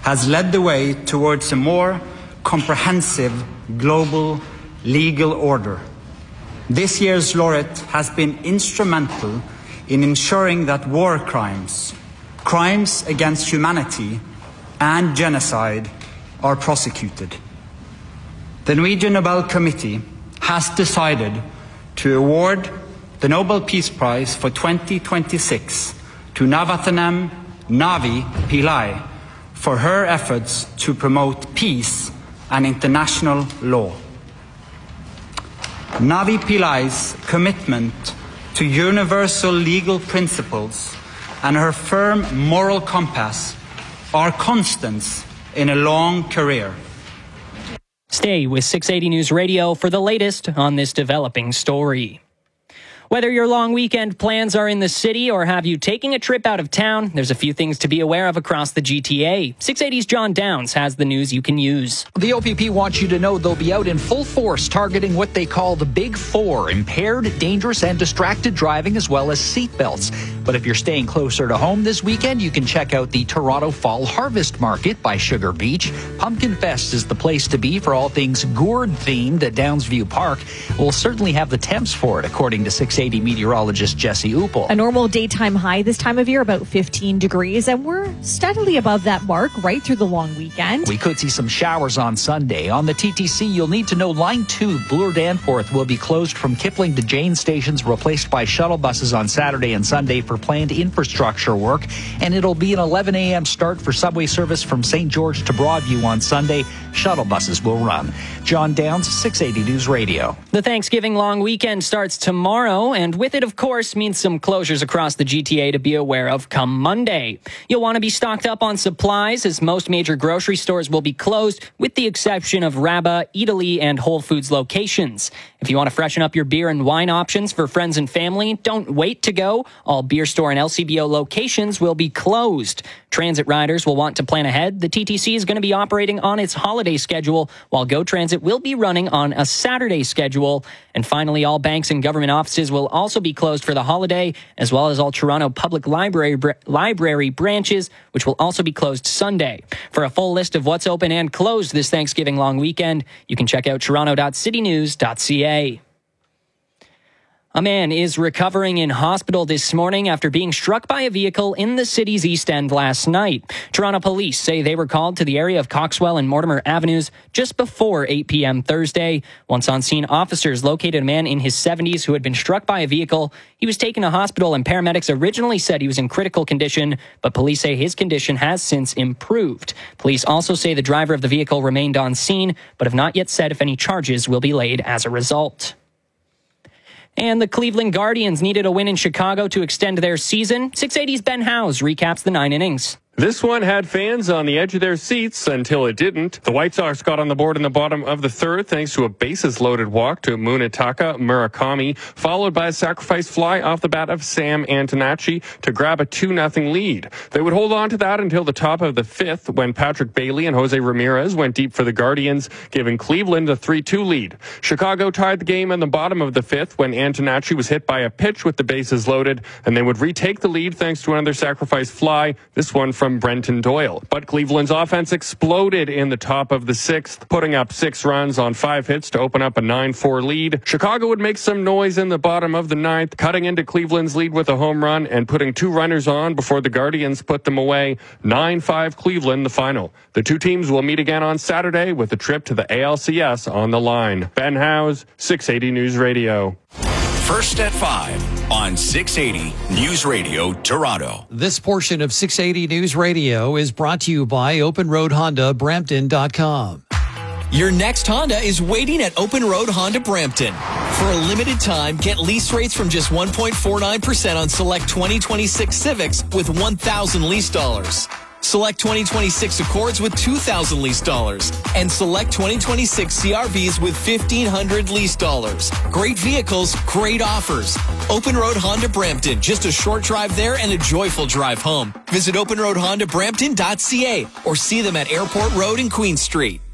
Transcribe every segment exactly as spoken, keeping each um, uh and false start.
has led the way towards a more comprehensive global legal order. This year's laureate has been instrumental in ensuring that war crimes, crimes against humanity, and genocide are prosecuted. The Norwegian Nobel Committee has decided to award the Nobel Peace Prize for twenty twenty-six to Navathanem Navi Pillai for her efforts to promote peace and international law. Navi Pillai's commitment to universal legal principles and her firm moral compass are constants in a long career. Stay with six eighty News Radio for the latest on this developing story. Whether your long weekend plans are in the city or have you taking a trip out of town, there's a few things to be aware of across the G T A. six eighty's John Downs has the news you can use. The O P P wants you to know they'll be out in full force targeting what they call the Big Four: impaired, dangerous, and distracted driving, as well as seatbelts. But if you're staying closer to home this weekend, you can check out the Toronto Fall Harvest Market by Sugar Beach. Pumpkin Fest is the place to be for all things gourd themed at Downsview Park. We'll certainly have the temps for it, according to six eighty meteorologist Jesse Uppel. A normal daytime high this time of year, about fifteen degrees, and we're steadily above that mark right through the long weekend. We could see some showers on Sunday. On the T T C, you'll need to know Line two, Bloor-Danforth, will be closed from Kipling to Jane stations, replaced by shuttle buses on Saturday and Sunday for planned infrastructure work. And it'll be an eleven a.m. start for subway service from Saint George to Broadview on Sunday. Shuttle buses will run. John Downs, six eighty News Radio. The Thanksgiving long weekend starts tomorrow, and with it, of course, means some closures across the G T A to be aware of come Monday. You'll want to be stocked up on supplies, as most major grocery stores will be closed, with the exception of Rabba, Italy, and Whole Foods locations. If you want to freshen up your beer and wine options for friends and family, don't wait to go. All beer store and L C B O locations will be closed. Transit riders will want to plan ahead. The T T C is going to be operating on its holiday schedule, while Go Transit will be running on a Saturday schedule. And finally, all banks and government offices will also be closed for the holiday, as well as all Toronto Public Library br- library branches, which will also be closed Sunday. For a full list of what's open and closed this Thanksgiving long weekend, you can check out toronto dot city news dot c a. A man is recovering in hospital this morning after being struck by a vehicle in the city's East End last night. Toronto police say they were called to the area of Coxwell and Mortimer Avenues just before eight p.m. Thursday. Once on scene, officers located a man in his seventies who had been struck by a vehicle. He was taken to hospital, and paramedics originally said he was in critical condition, but police say his condition has since improved. Police also say the driver of the vehicle remained on scene, but have not yet said if any charges will be laid as a result. And the Cleveland Guardians needed a win in Chicago to extend their season. six eighty's Ben Howes recaps the nine innings. This one had fans on the edge of their seats until it didn't. The White Sox got on the board in the bottom of the third thanks to a bases-loaded walk to Munetaka Murakami, followed by a sacrifice fly off the bat of Sam Antonacci to grab a two nothing lead. They would hold on to that until the top of the fifth when Patrick Bailey and Jose Ramirez went deep for the Guardians, giving Cleveland a three two lead. Chicago tied the game in the bottom of the fifth when Antonacci was hit by a pitch with the bases loaded, and they would retake the lead thanks to another sacrifice fly, this one from Brenton Doyle. But Cleveland's offense exploded in the top of the sixth, putting up six runs on five hits to open up a nine four lead. Chicago would make some noise in the bottom of the ninth, cutting into Cleveland's lead with a home run and putting two runners on before the Guardians put them away. nine five Cleveland, the final. The two teams will meet again on Saturday with a trip to the A L C S on the line. Ben Howes, six eighty News Radio. First at five on six eighty News Radio Toronto. This portion of six eighty News Radio is brought to you by Open Road Honda Brampton dot com. Your next Honda is waiting at Open Road Honda Brampton. For a limited time, get lease rates from just one point four nine percent on select twenty twenty-six Civics with one thousand lease dollars. Select twenty twenty-six Accords with two thousand lease dollars. And select twenty twenty-six C R Vs with fifteen hundred lease dollars. Great vehicles, great offers. Open Road Honda Brampton. Just a short drive there and a joyful drive home. Visit open road honda brampton dot c a or see them at Airport Road and Queen Street.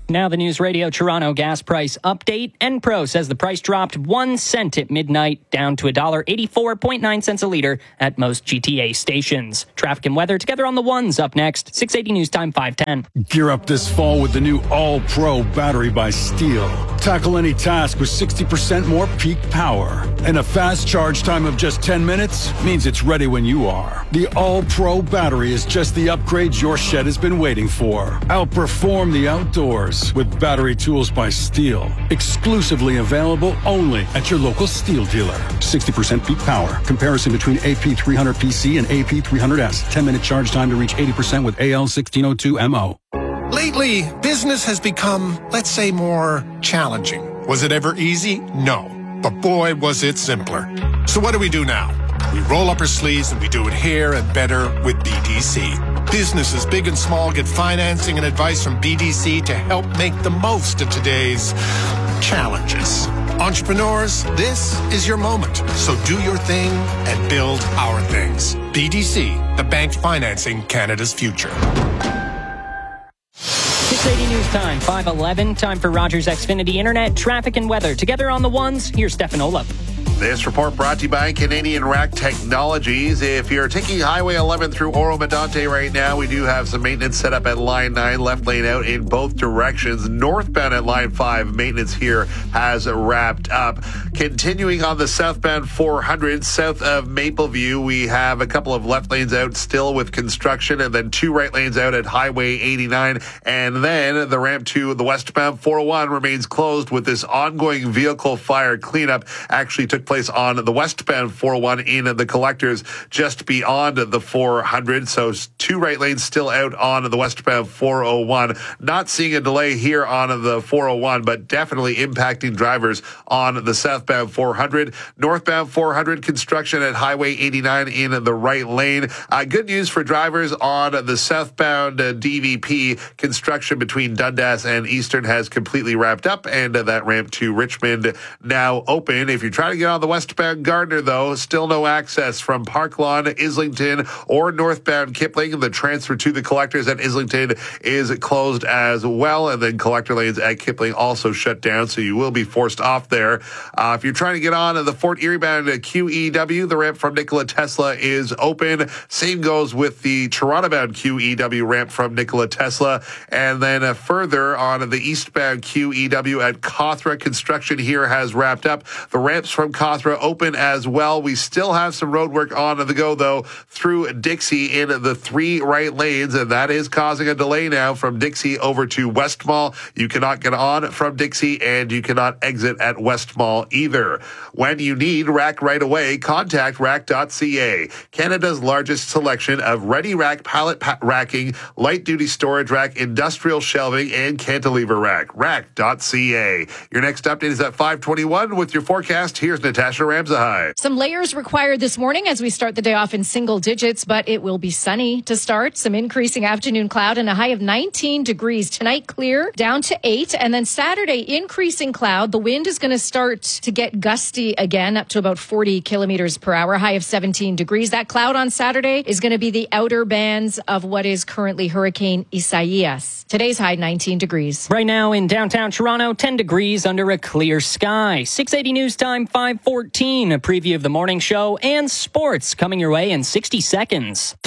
Now the News Radio Toronto gas price update. Enpro says the price dropped one cent at midnight, down to one dollar eighty-four point nine cents a litre at most G T A stations. Traffic and weather together on the ones up next. six eighty News Time five ten. Gear up this fall with the new All-Pro battery by Steel. Tackle any task with sixty percent more peak power. And a fast charge time of just ten minutes means it's ready when you are. The All-Pro battery is just the upgrade your shed has been waiting for. Outperform the outdoors with battery tools by Steel. Exclusively available only at your local Steel dealer. sixty percent peak power. Comparison between A P three hundred P C and A P three hundred S. ten minute charge time to reach eighty percent with A L sixteen oh two M O. Lately, business has become, let's say, more challenging. Was it ever easy? No. But boy, was it simpler. So what do we do now? We roll up our sleeves and we do it here and better with B D C. Businesses big and small get financing and advice from B D C to help make the most of today's challenges. Entrepreneurs, this is your moment. So do your thing and build our things. B D C, the bank financing Canada's future. six eighty News Time, five eleven. Time for Rogers Xfinity Internet, traffic and weather. Together on the ones, here's Stefan Olaf. This report brought to you by Canadian Rack Technologies. If you're taking Highway eleven through Oro-Medonte right now, we do have some maintenance set up at Line nine, left lane out in both directions. Northbound at Line five, maintenance here has wrapped up. Continuing on the southbound four hundred, south of Mapleview, we have a couple of left lanes out still with construction, and then two right lanes out at Highway eighty-nine. And then the ramp to the westbound four oh one remains closed with this ongoing vehicle fire cleanup. Actually took place on the westbound four oh one in the collectors just beyond the four hundred. So two right lanes still out on the westbound four oh one. Not seeing a delay here on the four oh one, but definitely impacting drivers on the southbound four hundred. Northbound four hundred, construction at Highway eighty-nine in the right lane. Uh, good news for drivers on the southbound uh, D V P. Construction between Dundas and Eastern has completely wrapped up, and uh, that ramp to Richmond now open. If you're trying to get on the westbound Gardner, though, still no access from Park Lawn, Islington, or northbound Kipling. The transfer to the collectors at Islington is closed as well, and then collector lanes at Kipling also shut down, so you will be forced off there. Uh, if you're trying to get on the Fort Erie bound Q E W, the ramp from Nikola Tesla is open. Same goes with the Toronto bound Q E W ramp from Nikola Tesla. And then uh, further on the eastbound Q E W at Cawthra, construction here has wrapped up. The ramps from Cawthra open as well. We still have some road work on the go, though, through Dixie in the three right lanes, and that is causing a delay now from Dixie over to West Mall. You cannot get on from Dixie, and you cannot exit at West Mall either. When you need rack right away, contact rack dot c a, Canada's largest selection of ready rack pallet pa- racking, light-duty storage rack, industrial shelving, and cantilever rack. rack dot c a. Your next update is at five twenty-one with your forecast. Here's Natasha Ramsahai. Some layers required this morning as we start the day off in single digits, but it will be sunny to start. Some increasing afternoon cloud and a high of nineteen degrees. Tonight, clear down to eight. And then Saturday, increasing cloud. The wind is going to start to get gusty again, up to about forty kilometers per hour, high of seventeen degrees. That cloud on Saturday is going to be the outer bands of what is currently Hurricane Isaias. Today's high, nineteen degrees. Right now in downtown Toronto, ten degrees under a clear sky. six eighty News Time, five fourteen. A preview of the morning show and sports coming your way in sixty seconds.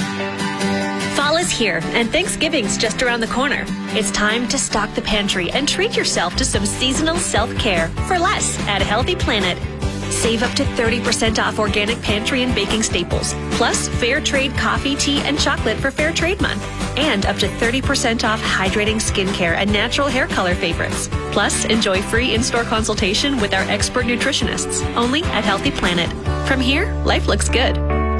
Fall is here, and Thanksgiving's just around the corner. It's time to stock the pantry and treat yourself to some seasonal self-care for less at Healthy Planet. Save up to thirty percent off organic pantry and baking staples, plus fair trade coffee, tea, and chocolate for Fair Trade Month, and up to thirty percent off hydrating skincare and natural hair color favorites. Plus, enjoy free in-store consultation with our expert nutritionists, only at Healthy Planet. From here, life looks good.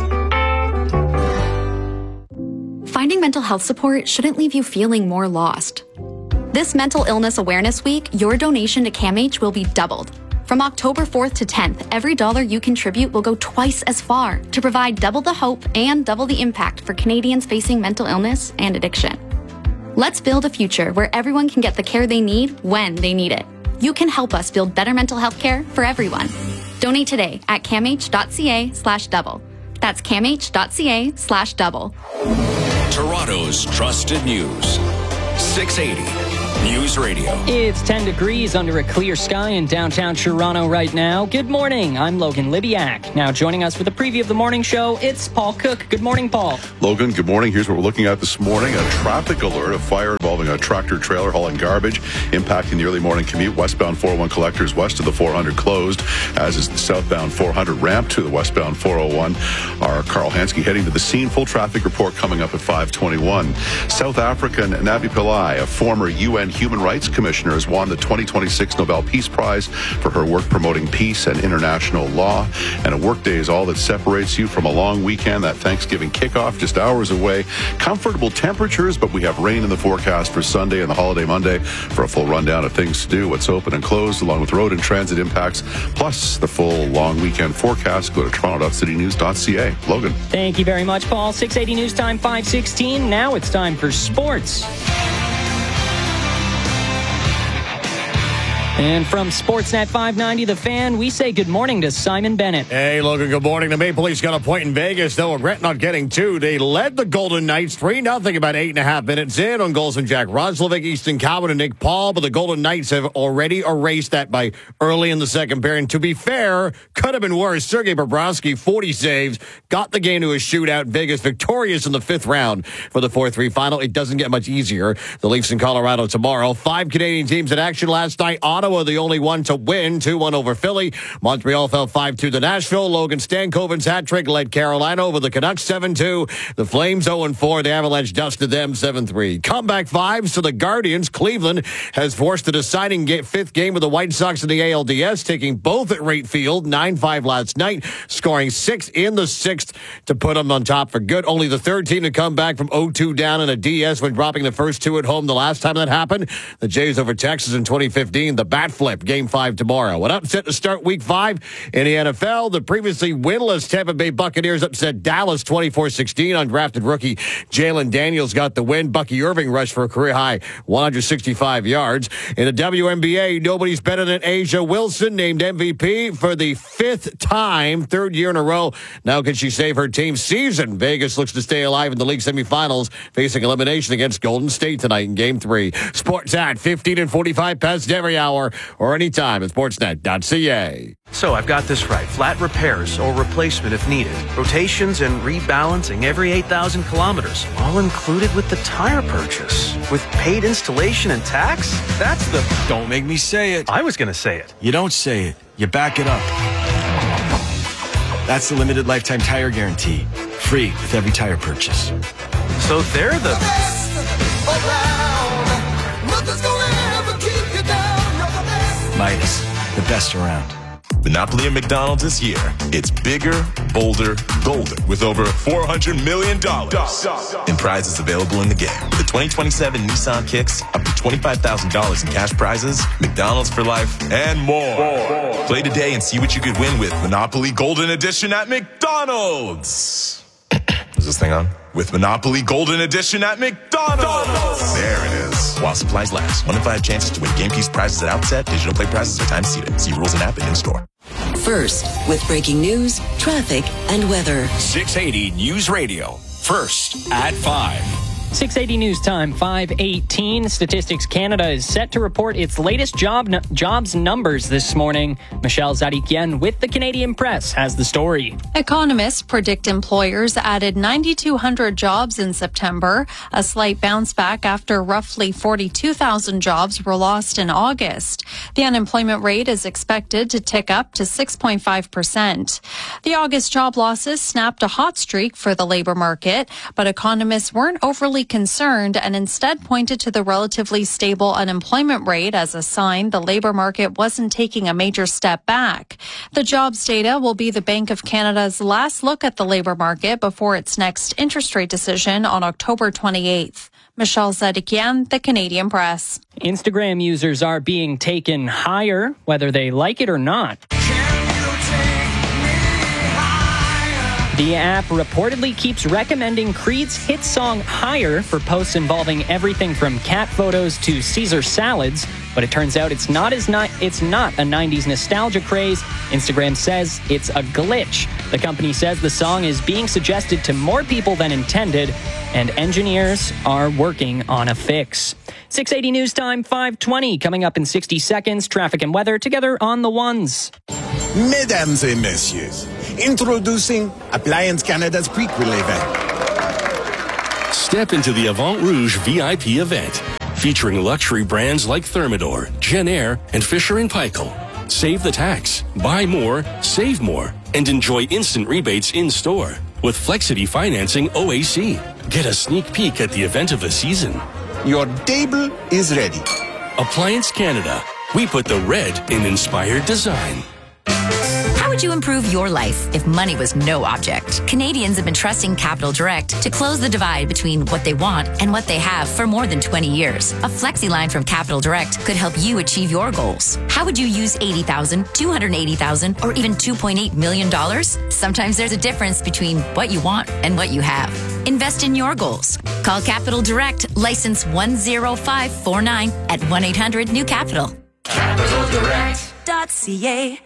Finding mental health support shouldn't leave you feeling more lost. This Mental Illness Awareness Week, your donation to CAMH will be doubled. From October fourth to tenth, every dollar you contribute will go twice as far to provide double the hope and double the impact for Canadians facing mental illness and addiction. Let's build a future where everyone can get the care they need when they need it. You can help us build better mental health care for everyone. Donate today at camh.ca slash double. That's camh.ca slash double. Toronto's trusted news. six eighty News Radio. It's ten degrees under a clear sky in downtown Toronto right now. Good morning. I'm Logan Libiak. Now joining us for the preview of the morning show, it's Paul Cook. Good morning, Paul. Logan, good morning. Here's what we're looking at this morning. A traffic alert, a fire involving a tractor trailer hauling garbage, impacting the early morning commute. Westbound four oh one collectors west of the four hundred closed, as is the southbound four hundred ramp to the westbound four oh one. Our Carl Hansky heading to the scene. Full traffic report coming up at five twenty-one. South African Nabi Pillai, a former U N Human Rights Commissioner, has won the twenty twenty-six Nobel Peace Prize for her work promoting peace and international law. And a workday is all that separates you from a long weekend. That Thanksgiving kickoff just hours away. Comfortable temperatures, but we have rain in the forecast for Sunday and the holiday Monday. For a full rundown of things to do, what's open and closed, along with road and transit impacts, plus the full long weekend forecast, go to toronto dot city news dot c a. Logan. Thank you very much, Paul. six eighty News Time, five sixteen. Now it's time for sports. And from Sportsnet five ninety, The Fan, we say good morning to Simon Bennett. Hey, Logan, good morning. The Maple Leafs got a point in Vegas. They'll regret not getting two. They led the Golden Knights three nothing about eight and a half minutes in on goals from Jack Roslovic, Easton Cowan, and Nick Paul. But the Golden Knights have already erased that by early in the second period. And to be fair, could have been worse. Sergei Bobrovsky, forty saves, got the game to a shootout. Vegas victorious in the fifth round for the four three final. It doesn't get much easier. The Leafs in Colorado tomorrow. Five Canadian teams in action last night. Ottawa, the only one to win, two one over Philly. Montreal fell five two to Nashville. Logan Stankoven's hat trick led Carolina over the Canucks seven two. The Flames oh and four. The Avalanche dusted them seven three. Comeback fives to the Guardians. Cleveland has forced a deciding game, fifth game with the White Sox in the A L D S, taking both at Rate Field, nine five last night, scoring six in the sixth to put them on top for good. Only the third team to come back from oh two down in a D S when dropping the first two at home the last time that happened. The Jays over Texas in twenty fifteen. The bat flip, game five tomorrow. An upset to start week five in the N F L. The previously winless Tampa Bay Buccaneers upset Dallas twenty-four sixteen. Undrafted rookie Jalen Daniels got the win. Bucky Irving rushed for a career-high one hundred sixty-five yards. In the W N B A, nobody's better than Asia Wilson, named M V P for the fifth time, third year in a row. Now can she save her team's season? Vegas looks to stay alive in the league semifinals, facing elimination against Golden State tonight in Game three. Sports at fifteen and forty-five past every hour or anytime at sportsnet dot c a. So I've got this right. Flat repairs or replacement if needed. Rotations and rebalancing every eight thousand kilometers. All included with the tire purchase. With paid installation and tax? That's the... Don't make me say it. I was going to say it. You don't say it. You back it up. That's the limited lifetime tire guarantee. Free with every tire purchase. So they're the... Midas, the best around. Monopoly at McDonald's is here. It's bigger, bolder, golden, with over four hundred million dollars in prizes available in the game. The twenty twenty-seven Nissan Kicks, up to twenty-five thousand dollars in cash prizes, McDonald's for life, and more. more. Play today and see what you could win with Monopoly Golden Edition at McDonald's. Is this thing on? With Monopoly Golden Edition at McDonald's. There it is. While supplies last. One in five chances to win game piece prizes at outset. Digital play prizes are time seated. See rules and app and in store. First, with breaking news, traffic, and weather. six eighty News Radio. First at five. six eighty News Time, five eighteen. Statistics Canada is set to report its latest job n- jobs numbers this morning. Michelle Zadikian with the Canadian Press has the story. Economists predict employers added nine thousand two hundred jobs in September, a slight bounce back after roughly forty-two thousand jobs were lost in August. The unemployment rate is expected to tick up to six point five percent. The August job losses snapped a hot streak for the labor market, but economists weren't overly concerned and instead pointed to the relatively stable unemployment rate as a sign the labor market wasn't taking a major step back. The jobs data will be the Bank of Canada's last look at the labor market before its next interest rate decision on October twenty-eighth. Michelle Zadikian, the Canadian Press. Instagram users are being taken higher, whether they like it or not. The app reportedly keeps recommending Creed's hit song Higher for posts involving everything from cat photos to Caesar salads, but it turns out it's not as ni- it's not a nineties nostalgia craze. Instagram says it's a glitch. The company says the song is being suggested to more people than intended, and engineers are working on a fix. six eighty News Time, five twenty. Coming up in sixty seconds, traffic and weather together on the ones. Mesdames et messieurs, introducing Appliance Canada's Prequel event. Step into the Avant Rouge V I P event, featuring luxury brands like Thermador, Genair, and Fisher and Paykel. Save the tax, buy more, save more, and enjoy instant rebates in-store with Flexity Financing O A C. Get a sneak peek at the event of the season. Your table is ready. Appliance Canada. We put the red in inspired design. How would you improve your life if money was no object? Canadians have been trusting Capital Direct to close the divide between what they want and what they have for more than twenty years. A flexi line from Capital Direct could help you achieve your goals. How would you use eighty thousand dollars, two hundred eighty thousand dollars, or even two point eight million dollars? Sometimes there's a difference between what you want and what you have. Invest in your goals. Call Capital Direct, license one zero five four nine at one eight hundred new capital. capital direct dot c a.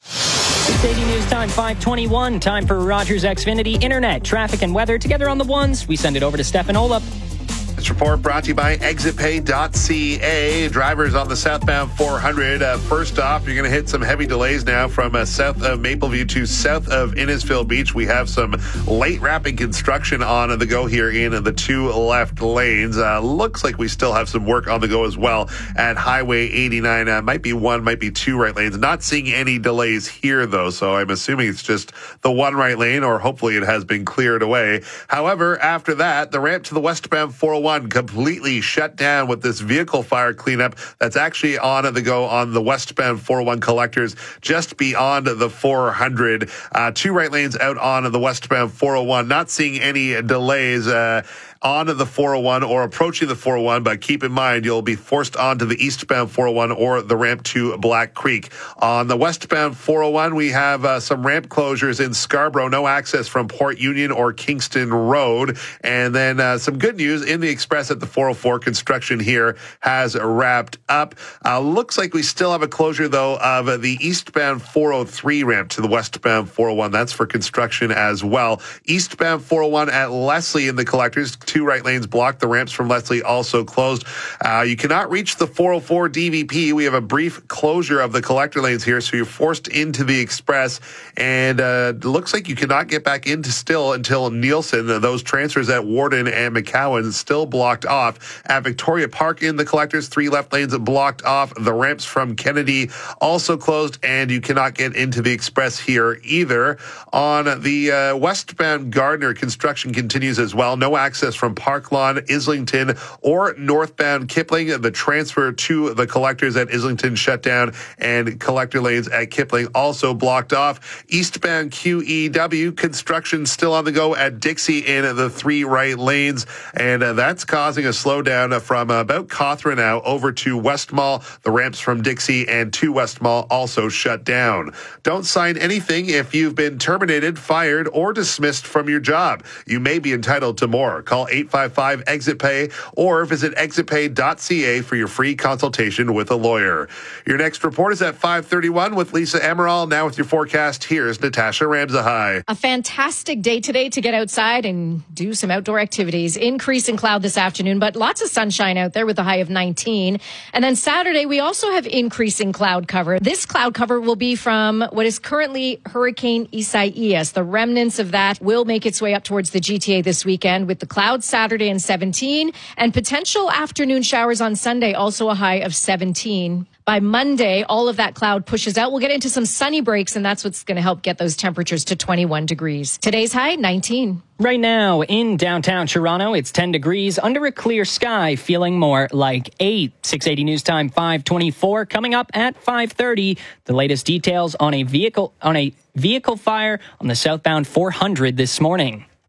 six eighty News Time, five twenty-one. Time for Rogers Xfinity Internet, traffic and weather together on the ones. We send it over to Stefan Olap. This report brought to you by exit pay dot c a. Drivers on the southbound four hundred. Uh, first off, you're going to hit some heavy delays now from uh, south of Mapleview to south of Innisfil Beach. We have some late wrapping construction on the go here in the two left lanes. Uh, looks like we still have some work on the go as well at Highway eighty-nine. Uh, might be one, might be two right lanes. Not seeing any delays here, though, so I'm assuming it's just the one right lane, or hopefully it has been cleared away. However, after that, the ramp to the westbound four oh one completely shut down with this vehicle fire cleanup that's actually on the go on the westbound four oh one collectors just beyond the four hundred. Uh, two right lanes out on the westbound four oh one. Not seeing any delays uh, onto the four oh one or approaching the four oh one, but keep in mind you'll be forced onto the eastbound four oh one or the ramp to Black Creek. On the westbound four oh one, we have uh, some ramp closures in Scarborough, no access from Port Union or Kingston Road. And then uh, some good news in the express at the four oh four. Construction here has wrapped up. Uh, looks like we still have a closure, though, of the eastbound four oh three ramp to the westbound four oh one. That's for construction as well. Eastbound four oh one at Leslie in the collectors, two right lanes blocked. The ramps from Leslie also closed. Uh, you cannot reach the four oh four D V P. We have a brief closure of the collector lanes here, so you're forced into the express, and uh, it looks like you cannot get back into still until Nielsen. Those transfers at Warden and McCowan still blocked off. At Victoria Park in the collectors, three left lanes blocked off. The ramps from Kennedy also closed, and you cannot get into the express here either. On the uh, westbound Gardner, construction continues as well. No access from Park Lawn, Islington, or northbound Kipling. The transfer to the collectors at Islington shut down, and collector lanes at Kipling also blocked off. Eastbound Q E W, construction still on the go at Dixie in the three right lanes, and uh, that's causing a slowdown from about Cawthron now over to West Mall. The ramps from Dixie and to West Mall also shut down. Don't sign anything if you've been terminated, fired, or dismissed from your job. You may be entitled to more. Call eight five five exit pay or visit exit pay dot c a for your free consultation with a lawyer. Your next report is at five thirty-one with Lisa Emerald. Now with your forecast, here's Natasha Ramzahai. A fantastic day today to get outside and do some outdoor activities. Increase in cloud this afternoon, but lots of sunshine out there with a high of nineteen. And then Saturday, we also have increasing cloud cover. This cloud cover will be from what is currently Hurricane Isaias. The remnants of that will make its way up towards the G T A this weekend with the clouds Saturday and seventeen, and potential afternoon showers on Sunday, also a high of seventeen. By Monday, all of that cloud pushes out. We'll get into some sunny breaks, and that's what's going to help get those temperatures to twenty-one degrees. Today's high, nineteen. Right now in downtown Toronto, it's ten degrees under a clear sky, feeling more like eight. six eighty News Time, five twenty-four. Coming up at five thirty, the latest details on a vehicle on a vehicle fire on the southbound four hundred this morning.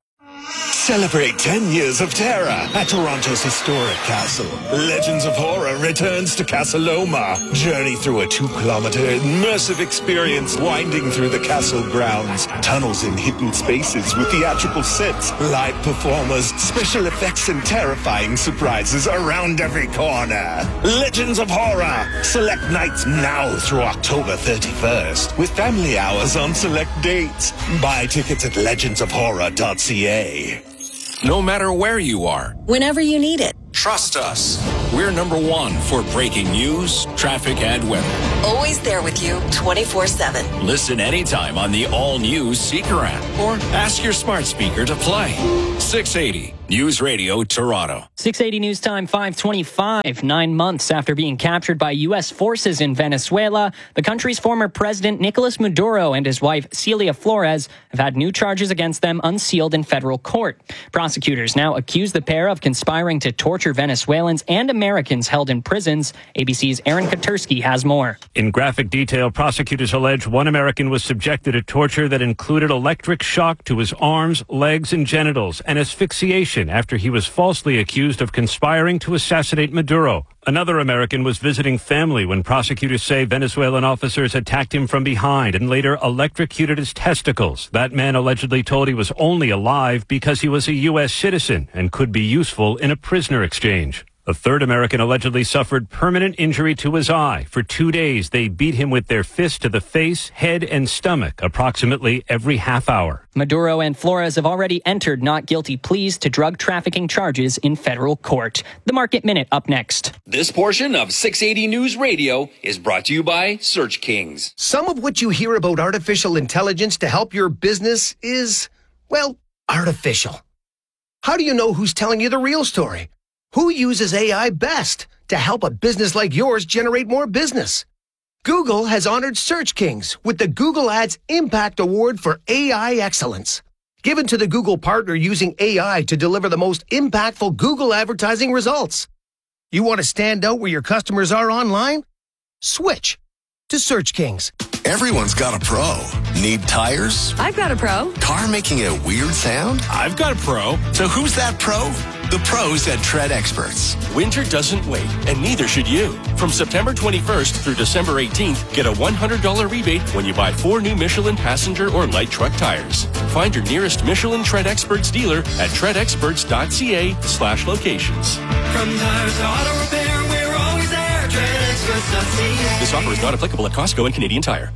Celebrate ten years of terror at Toronto's historic castle. Legends of Horror returns to Casa Loma. Journey through a two-kilometer immersive experience winding through the castle grounds. Tunnels in hidden spaces with theatrical sets, live performers, special effects, and terrifying surprises around every corner. Legends of Horror. Select nights now through October thirty-first with family hours on select dates. Buy tickets at legends of horror dot c a. No matter where you are, whenever you need it. Trust us. We're number one for breaking news, traffic, and weather. Always there with you twenty-four seven. Listen anytime on the all-new Seeker app or ask your smart speaker to play. six eighty News Radio Toronto. six eighty News Time, five twenty-five. Nine months after being captured by U S forces in Venezuela, the country's former president Nicolas Maduro and his wife Celia Flores have had new charges against them unsealed in federal court. Prosecutors now accuse the pair of conspiring to torture Venezuelans and Americans held in prisons. A B C's Aaron Katersky has more. In graphic detail, prosecutors allege one American was subjected to torture that included electric shock to his arms, legs, and genitals, and asphyxiation after he was falsely accused of conspiring to assassinate Maduro. Another American was visiting family when prosecutors say Venezuelan officers attacked him from behind and later electrocuted his testicles. That man allegedly told he was only alive because he was a U S citizen and could be useful in a prisoner exchange. A third American allegedly suffered permanent injury to his eye. For two days, they beat him with their fists to the face, head, and stomach approximately every half hour. Maduro and Flores have already entered not guilty pleas to drug trafficking charges in federal court. The Market Minute up next. This portion of six eighty News Radio is brought to you by Search Kings. Some of what you hear about artificial intelligence to help your business is, well, artificial. How do you know who's telling you the real story? Who uses A I best to help a business like yours generate more business? Google has honored Search Kings with the Google Ads Impact Award for A I Excellence, given to the Google partner using A I to deliver the most impactful Google advertising results. You want to stand out where your customers are online? Switch to Search Kings. Everyone's got a pro. Need tires? I've got a pro. Car making a weird sound? I've got a pro. So who's that pro? The pros at Tread Experts. Winter doesn't wait, and neither should you. From September twenty-first through December eighteenth, get a one hundred dollars rebate when you buy four new Michelin passenger or light truck tires. Find your nearest Michelin Tread Experts dealer at tread experts dot c a slash locations. From tires to auto repair, we're always there. tread experts dot c a. This offer is not applicable at Costco and Canadian Tire.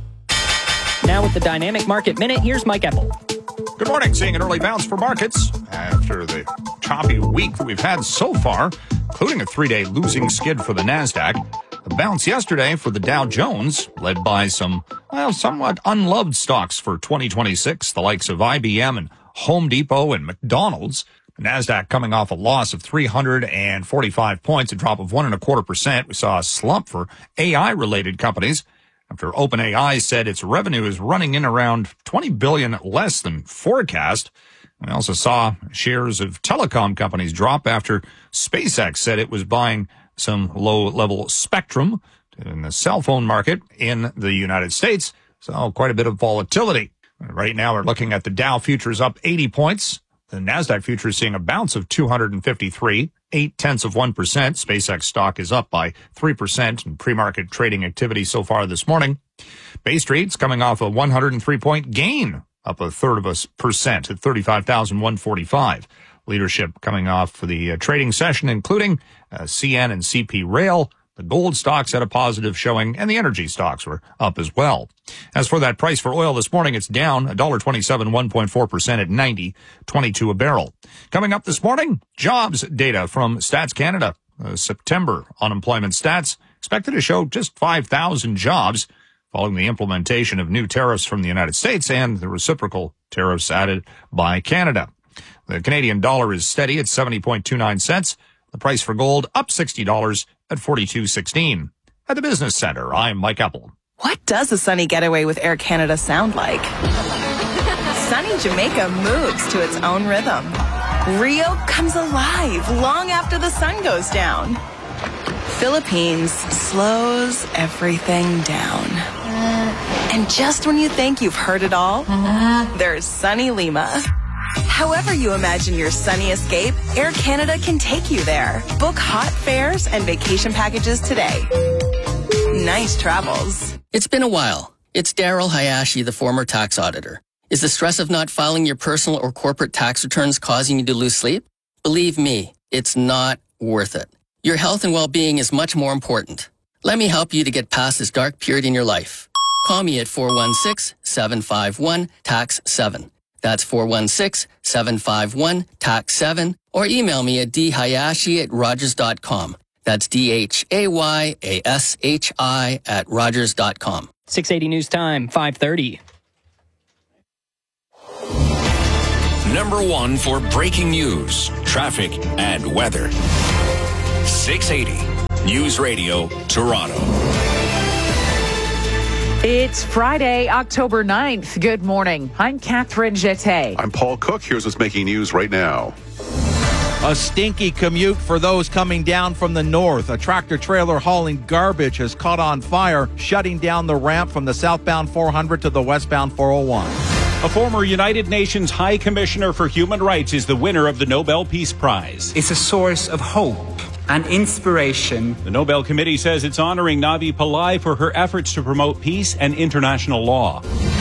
Now with the Dynamic Market Minute, here's Mike Epple. Good morning. Seeing an early bounce for markets after the choppy week that we've had so far, including a three-day losing skid for the NASDAQ. The bounce yesterday for the Dow Jones, led by some, well, somewhat unloved stocks for twenty twenty-six, the likes of I B M and Home Depot and McDonald's. The NASDAQ coming off a loss of three hundred forty-five points, a drop of one and a quarter percent. We saw a slump for A I-related companies after OpenAI said its revenue is running in around twenty billion dollars less than forecast. We also saw shares of telecom companies drop after SpaceX said it was buying some low-level spectrum in the cell phone market in the United States. So quite a bit of volatility. Right now we're looking at the Dow futures up eighty points. The NASDAQ futures seeing a bounce of two hundred fifty-three, eight tenths of one percent. SpaceX stock is up by three percent in pre-market trading activity so far this morning. Bay Street's coming off a one hundred three point gain, up a third of a percent at thirty-five thousand one hundred forty-five. Leadership coming off for the uh, trading session, including uh, C N and C P Rail. The gold stocks had a positive showing, and the energy stocks were up as well. As for that price for oil this morning, it's down one dollar twenty-seven, one point four percent at ninety twenty-two a barrel. Coming up this morning, jobs data from Stats Canada. Uh, September unemployment stats expected to show just five thousand jobs following the implementation of new tariffs from the United States and the reciprocal tariffs added by Canada. The Canadian dollar is steady at seventy point two nine cents. The price for gold up sixty dollars at forty-two sixteen. At the Business Center, I'm Mike Epple. What does a sunny getaway with Air Canada sound like? Sunny Jamaica moves to its own rhythm. Rio comes alive long after the sun goes down. Philippines slows everything down. And just when you think you've heard it all, there's sunny Lima. However you imagine your sunny escape, Air Canada can take you there. Book hot fares and vacation packages today. Nice travels. It's been a while. It's Daryl Hayashi, the former tax auditor. Is the stress of not filing your personal or corporate tax returns causing you to lose sleep? Believe me, it's not worth it. Your health and well-being is much more important. Let me help you to get past this dark period in your life. Call me at four one six, seven five one, T A X seven. That's four one six, seven five one, T A X seven. Or email me at d hayashi at rogers dot com. That's D H A Y A S H I at rogers dot com. six eighty News Time, five thirty. Number one for breaking news, traffic, and weather. six eighty News Radio, Toronto. It's Friday, October ninth. Good morning. I'm Catherine Jeté. I'm Paul Cook. Here's what's making news right now. A stinky commute for those coming down from the north. A tractor trailer hauling garbage has caught on fire, shutting down the ramp from the southbound four hundred to the westbound four oh one. A former United Nations High Commissioner for Human Rights is the winner of the Nobel Peace Prize. It's a source of hope and inspiration. The Nobel Committee says it's honoring Navi Pillai for her efforts to promote peace and international law.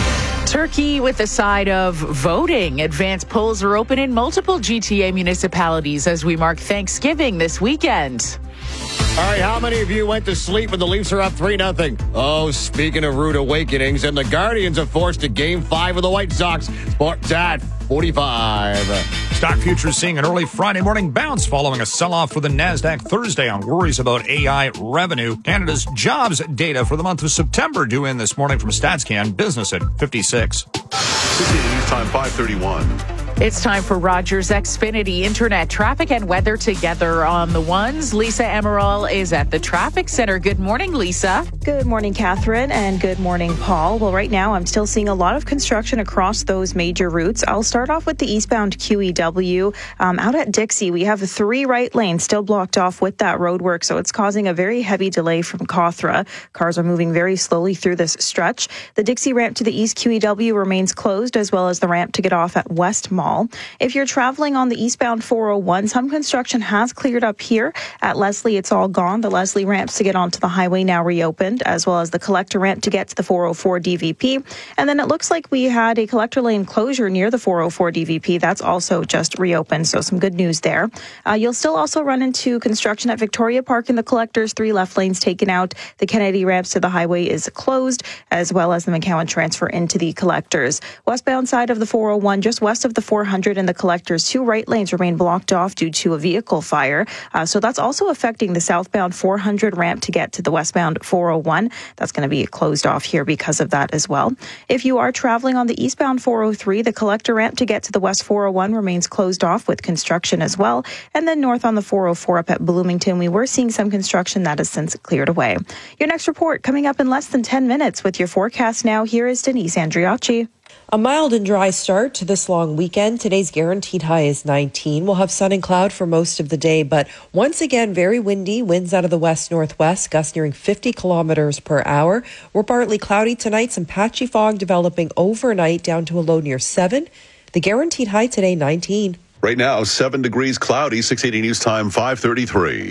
Turkey with the side of voting. Advanced polls are open in multiple G T A municipalities as we mark Thanksgiving this weekend. All right, how many of you went to sleep when the Leafs are up three nothing? Oh, speaking of rude awakenings, and the Guardians are forced to game five of the White Sox. Sports at forty-five. Stock futures seeing an early Friday morning bounce following a sell-off for the NASDAQ Thursday on worries about A I revenue. Canada's jobs data for the month of September due in this morning from StatsCan. Business at fifty-six. six eighty News Time, five thirty-one. It's time for Rogers Xfinity Internet traffic and weather together on the ones. Lisa Emerald is at the traffic center. Good morning, Lisa. Good morning, Catherine, and good morning, Paul. Well, right now I'm still seeing a lot of construction across those major routes. I'll start off with the eastbound Q E W. Um, out at Dixie, we have three right lanes still blocked off with that roadwork, so it's causing a very heavy delay from Cawthra. Cars are moving very slowly through this stretch. The Dixie ramp to the east Q E W remains closed, as well as the ramp to get off at West Mall. If you're traveling on the eastbound four oh one, some construction has cleared up here. At Leslie, it's all gone. The Leslie ramps to get onto the highway now reopened, as well as the collector ramp to get to the four oh four D V P. And then it looks like we had a collector lane closure near the four oh four D V P. That's also just reopened, so some good news there. Uh, you'll still also run into construction at Victoria Park in the collectors. Three left lanes taken out. The Kennedy ramps to the highway is closed, as well as the McCowan transfer into the collectors. Westbound side of the four oh one, just west of the four hundred and the collectors, two right lanes remain blocked off due to a vehicle fire. Uh, so that's also affecting the southbound four hundred ramp to get to the westbound four oh one. That's going to be closed off here because of that as well. If you are traveling on the eastbound four oh three, the collector ramp to get to the west four oh one remains closed off with construction as well. And then north on the four oh four up at Bloomington, we were seeing some construction that has since cleared away. Your next report coming up in less than ten minutes with your forecast now. Here is Denise Andriacci. A mild and dry start to this long weekend. Today's guaranteed high is nineteen. We'll have sun and cloud for most of the day, but once again, very windy. Winds out of the west-northwest, gusts nearing fifty kilometers per hour. We're partly cloudy tonight. Some patchy fog developing overnight down to a low near seven. The guaranteed high today, nineteen. Right now, seven degrees cloudy, six eighty News Time, five thirty-three.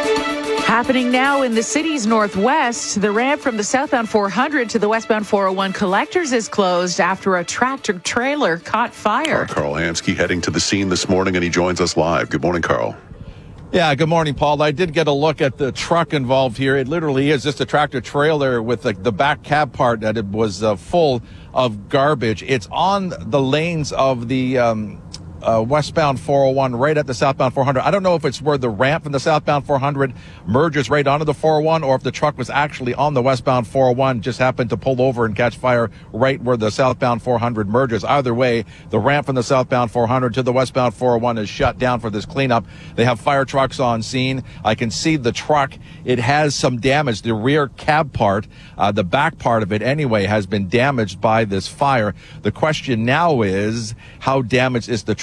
Happening now in the city's northwest, the ramp from the southbound four hundred to the westbound four oh one collectors is closed after a tractor trailer caught fire. Carl Hansky heading to the scene this morning, and he joins us live. Good morning, Carl. Yeah, good morning, Paul. I did get a look at the truck involved here. It literally is just a tractor trailer with the, the back cab part that it was uh, full of garbage. It's on the lanes of the um, Uh, westbound four oh one right at the southbound four hundred. I don't know if it's where the ramp from the southbound four hundred merges right onto the four oh one, or if the truck was actually on the westbound four oh one, just happened to pull over and catch fire right where the southbound four hundred merges. Either way, the ramp from the southbound four hundred to the westbound four oh one is shut down for this cleanup. They have fire trucks on scene. I can see the truck. It has some damage. The rear cab part, uh, the back part of it anyway, has been damaged by this fire. The question now is, how damaged is the truck?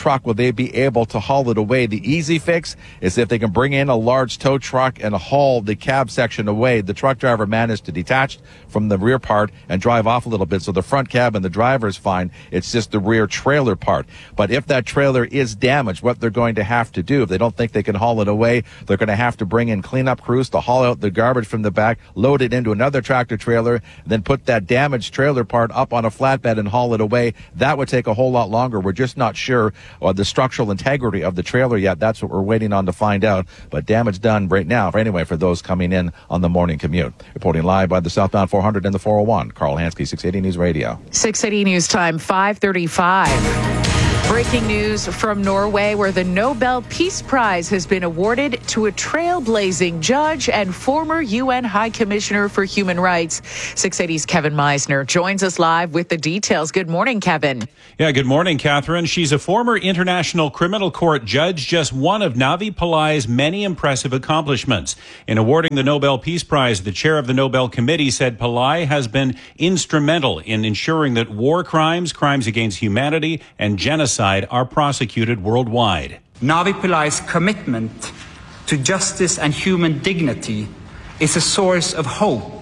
truck, will they be able to haul it away? The easy fix is if they can bring in a large tow truck and haul the cab section away. The truck driver managed to detach from the rear part and drive off a little bit, so the front cab and the driver is fine. It's just the rear trailer part. But if that trailer is damaged, what they're going to have to do, if they don't think they can haul it away, they're going to have to bring in cleanup crews to haul out the garbage from the back, load it into another tractor trailer, then put that damaged trailer part up on a flatbed and haul it away. That would take a whole lot longer. We're just not sure of the structural integrity of the trailer yet. That's what we're waiting on to find out. But damage done right now, for anyway, for those coming in on the morning commute. Reporting live by the southbound four hundred and the four oh one. Carl Hansky, six eighty News Radio. six eighty News Time, five thirty-five. Breaking news from Norway, where the Nobel Peace Prize has been awarded to a trailblazing judge and former U N High Commissioner for Human Rights. six eighty's Kevin Meisner joins us live with the details. Good morning, Kevin. Yeah, good morning, Catherine. She's a former International Criminal Court judge, just one of Navi Pillai's many impressive accomplishments. In awarding the Nobel Peace Prize, the chair of the Nobel Committee said Pillai has been instrumental in ensuring that war crimes, crimes against humanity, and genocide are prosecuted worldwide. Navi Pillai's commitment to justice and human dignity is a source of hope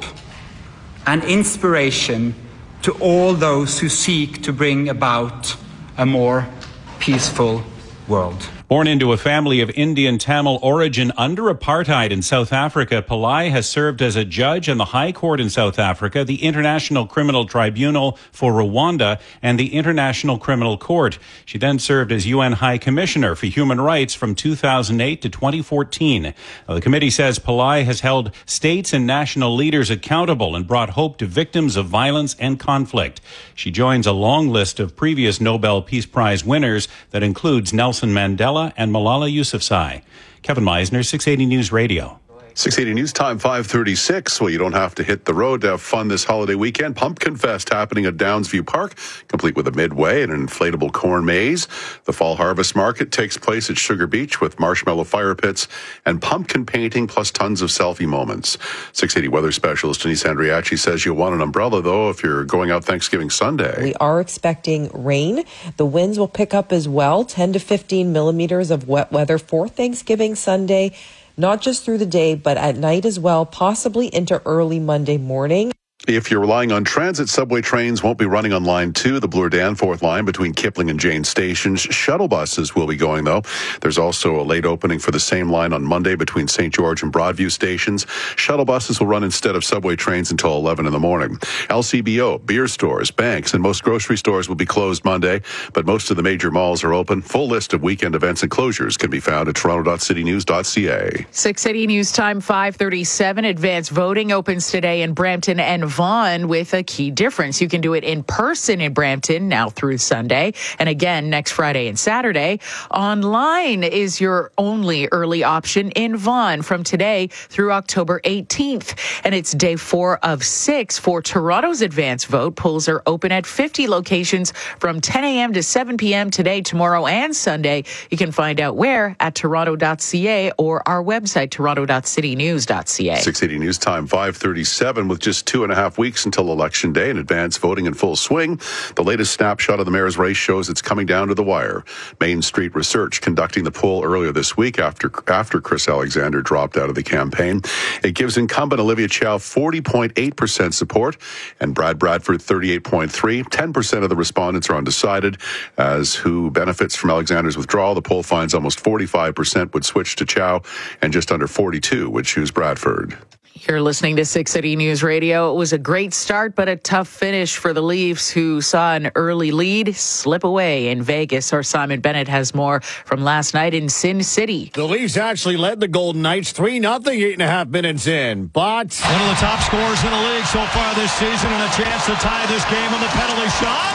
and inspiration to all those who seek to bring about a more peaceful world. Born into a family of Indian Tamil origin under apartheid in South Africa, Pillai has served as a judge in the High Court in South Africa, the International Criminal Tribunal for Rwanda, and the International Criminal Court. She then served as U N High Commissioner for Human Rights from two thousand eight to twenty fourteen. Now, the committee says Pillai has held states and national leaders accountable and brought hope to victims of violence and conflict. She joins a long list of previous Nobel Peace Prize winners that includes Nelson Mandela and Malala Yousafzai. Kevin Meisner, six eighty News Radio. six eighty News Time, five thirty-six. Well, you don't have to hit the road to have fun this holiday weekend. Pumpkin Fest happening at Downsview Park, complete with a midway and an inflatable corn maze. The Fall Harvest Market takes place at Sugar Beach with marshmallow fire pits and pumpkin painting plus tons of selfie moments. six eighty weather specialist Denise Andriachi says you'll want an umbrella, though, if you're going out Thanksgiving Sunday. We are expecting rain. The winds will pick up as well, ten to fifteen millimeters of wet weather for Thanksgiving Sunday. Not just through the day, but at night as well, possibly into early Monday morning. If you're relying on transit, subway trains won't be running on Line two, the Bloor Danforth line between Kipling and Jane stations. Shuttle buses will be going, though. There's also a late opening for the same line on Monday between Saint George and Broadview stations. Shuttle buses will run instead of subway trains until eleven in the morning. L C B O, beer stores, banks, and most grocery stores will be closed Monday, but most of the major malls are open. Full list of weekend events and closures can be found at toronto dot city news dot c a. six eighty News Time, five thirty-seven. Advanced voting opens today in Brampton and Vaughan with a key difference. You can do it in person in Brampton now through Sunday, and again next Friday and Saturday. Online is your only early option in Vaughan from today through October eighteenth. And it's day four of six for Toronto's advanced vote. Polls are open at fifty locations from ten a.m. to seven p.m. today, tomorrow, and Sunday. You can find out where at toronto dot c a or our website, toronto dot city news dot c a. six eighty News Time, five thirty-seven, with just two and a half weeks until Election Day and advance voting in full swing. The latest snapshot of the mayor's race shows it's coming down to the wire. Main Street Research conducting the poll earlier this week after after Chris Alexander dropped out of the campaign. It gives incumbent Olivia Chow forty point eight percent support and Brad Bradford thirty-eight point three. ten percent of the respondents are undecided as who benefits from Alexander's withdrawal. The poll finds almost forty-five percent would switch to Chow and just under forty-two would choose Bradford. You're listening to six eighty News Radio. It was a great start, but a tough finish for the Leafs, who saw an early lead slip away in Vegas. Our Simon Bennett has more from last night in Sin City. The Leafs actually led the Golden Knights three nothing eight and a half minutes in, but one of the top scorers in the league so far this season, and a chance to tie this game on the penalty shot.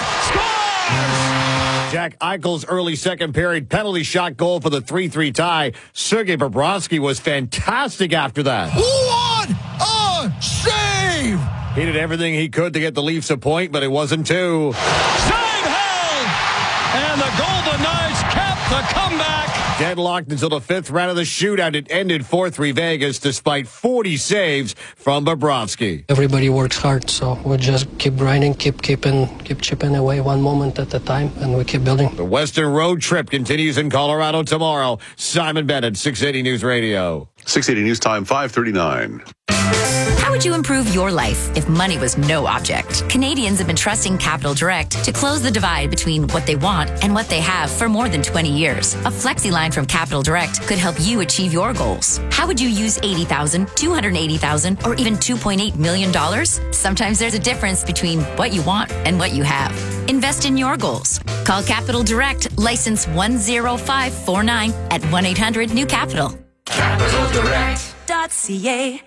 Scores! Jack Eichel's early second period penalty shot goal for the three three tie. Sergei Bobrovsky was fantastic after that. What a save! He did everything he could to get the Leafs a point, but it wasn't two. Save held! And the Golden Knights kept the comeback. deadlocked until the fifth round of the shootout. It ended four three Vegas despite forty saves from Bobrovsky. Everybody works hard, so we just keep grinding, keep keeping, keep chipping away one moment at a time, and we keep building. The Western road trip continues in Colorado tomorrow. Simon Bennett, six eighty News Radio. six eighty News Time, five thirty-nine. How would you improve your life if money was no object? Canadians have been trusting Capital Direct to close the divide between what they want and what they have for more than twenty years. A flexi line from Capital Direct could help you achieve your goals. How would you use eighty thousand dollars, two hundred eighty thousand dollars, or even two point eight million dollars? Sometimes there's a difference between what you want and what you have. Invest in your goals. Call Capital Direct, license one zero five four nine at one eight hundred new capital. capital direct dot c a.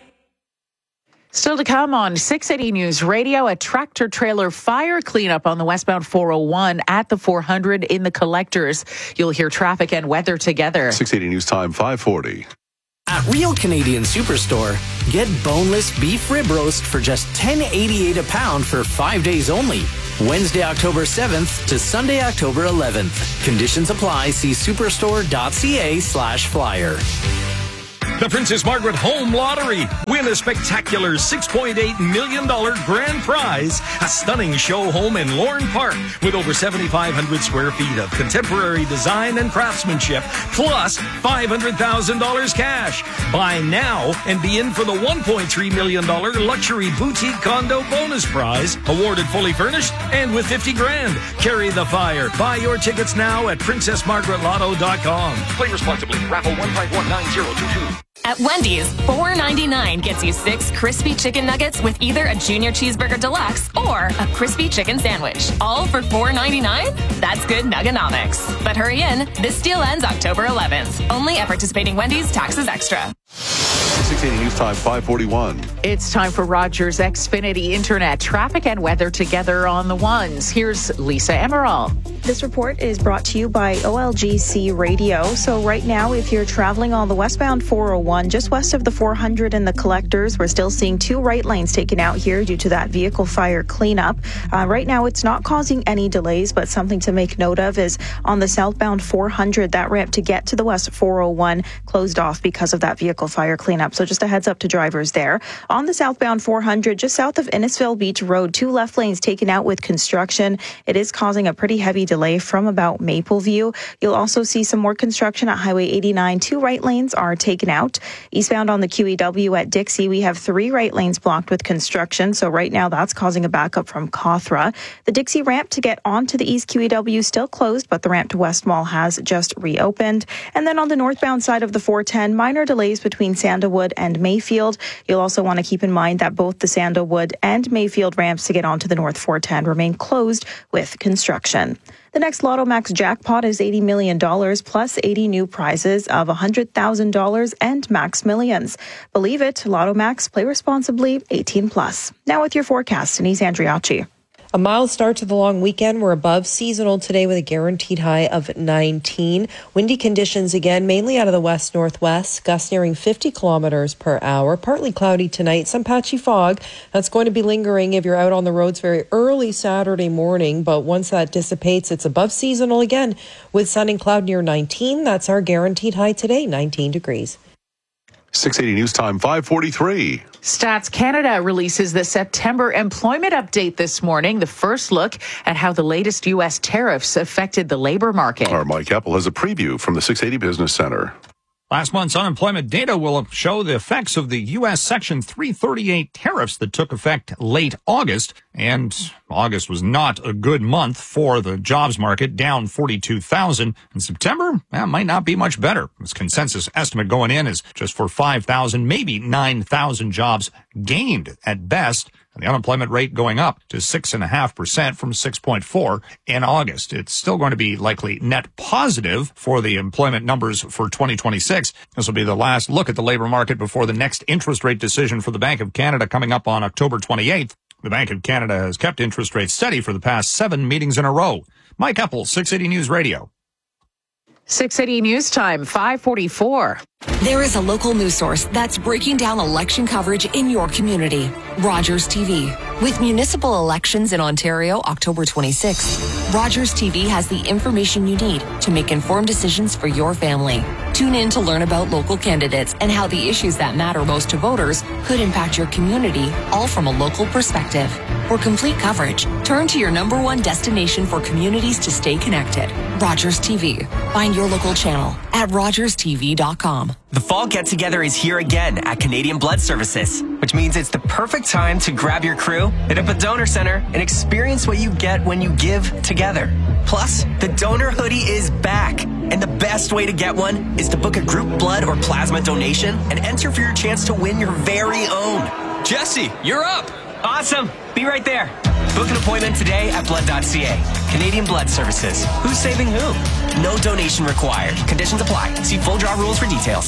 Still to come on six eighty News Radio, a tractor trailer fire cleanup on the westbound four oh one at the four hundred in the Collectors. You'll hear traffic and weather together. six eighty News Time, five forty. At Real Canadian Superstore, get boneless beef rib roast for just ten eighty-eight a pound for five days only. Wednesday, October seventh to Sunday, October eleventh. Conditions apply. See superstore.ca slash flyer. The Princess Margaret Home Lottery. Win a spectacular six point eight million dollars grand prize. A stunning show home in Lorne Park with over seventy-five hundred square feet of contemporary design and craftsmanship, plus five hundred thousand dollars cash. Buy now and be in for the one point three million dollars luxury boutique condo bonus prize, awarded fully furnished and with fifty grand. Carry the fire. Buy your tickets now at princess margaret lotto dot com. Play responsibly. Raffle one five one nine zero two two. At Wendy's, four ninety-nine gets you six crispy chicken nuggets with either a junior cheeseburger deluxe or a crispy chicken sandwich. All for four ninety-nine? That's good nuggenomics. But hurry in, this deal ends October eleventh. Only at participating Wendy's, taxes extra. six eighty News Time, five forty-one. It's time for Rogers Xfinity Internet. Traffic and weather together on the ones. Here's Lisa Emerald. This report is brought to you by O L G C Radio. So right now, if you're traveling on the westbound four oh one, just west of the four hundred in the Collectors, we're still seeing two right lanes taken out here due to that vehicle fire cleanup. Uh, right now, it's not causing any delays, but something to make note of is on the southbound four hundred, that ramp to get to the west four oh one closed off because of that vehicle fire cleanup. So just a heads up to drivers there. On the southbound four hundred, just south of Innisfil Beach Road, two left lanes taken out with construction. It is causing a pretty heavy delay from about Mapleview. You'll also see some more construction at Highway eighty-nine. Two right lanes are taken out. Eastbound on the Q E W at Dixie, we have three right lanes blocked with construction. So right now that's causing a backup from Cawthra. The Dixie ramp to get onto the East Q E W still closed, but the ramp to West Mall has just reopened. And then on the northbound side of the four ten, minor delays between Sandalwood and Mayfield. You'll also want to keep in mind that both the Sandalwood and Mayfield ramps to get onto the North four ten remain closed with construction. The next Lotto Max jackpot is eighty million dollars plus eighty new prizes of one hundred thousand dollars and Max Millions. Believe it, Lotto Max, play responsibly, eighteen plus. Now with your forecast, Denise Andriacci. A mild start to the long weekend. We're above seasonal today with a guaranteed high of nineteen. Windy conditions again, mainly out of the west-northwest, gusts nearing fifty kilometers per hour. Partly cloudy tonight, some patchy fog. That's going to be lingering if you're out on the roads very early Saturday morning. But once that dissipates, it's above seasonal again with sun and cloud near nineteen. That's our guaranteed high today, nineteen degrees. six eighty News Time, five forty-three. Stats Canada releases the September employment update this morning, the first look at how the latest U S tariffs affected the labor market. Our Mike Eppel has a preview from the six eighty Business Center. Last month's unemployment data will show the effects of the U S Section three thirty-eight tariffs that took effect late August. And August was not a good month for the jobs market, down forty-two thousand. In September, that might not be much better. This consensus estimate going in is just for five thousand, maybe nine thousand jobs gained at best. And the unemployment rate going up to six point five percent from six point four in August. It's still going to be likely net positive for the employment numbers for twenty twenty-six. This will be the last look at the labor market before the next interest rate decision for the Bank of Canada coming up on October twenty-eighth. The Bank of Canada has kept interest rates steady for the past seven meetings in a row. Mike Eppel, six eighty News Radio. six eighty News Time, five forty-four. There is a local news source that's breaking down election coverage in your community. Rogers T V. With municipal elections in Ontario October twenty-sixth, Rogers T V has the information you need to make informed decisions for your family. Tune in to learn about local candidates and how the issues that matter most to voters could impact your community, all from a local perspective. For complete coverage, turn to your number one destination for communities to stay connected, Rogers T V. Find your local channel at rogers t v dot com. The fall get-together is here again at Canadian Blood Services, which means it's the perfect time to grab your crew, hit up a donor center, and experience what you get when you give together. Plus, the donor hoodie is back, and the best way to get one is to book a group blood or plasma donation and enter for your chance to win your very own. Jesse, you're up! Awesome! Be right there. Book an appointment today at blood dot c a. Canadian Blood Services. Who's saving who? No donation required. Conditions apply. See full draw rules for details.